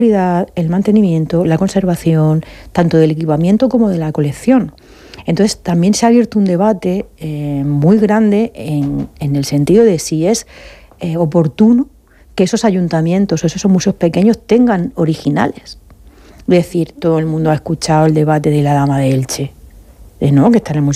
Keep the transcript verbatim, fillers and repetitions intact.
el mantenimiento, la conservación, tanto del equipamiento como de la colección. Entonces también se ha abierto un debate eh, muy grande en, en el sentido de si es eh, oportuno que esos ayuntamientos o esos museos pequeños tengan originales. Es decir, todo el mundo ha escuchado el debate de la Dama de Elche, de, ¿no? que está en el Museo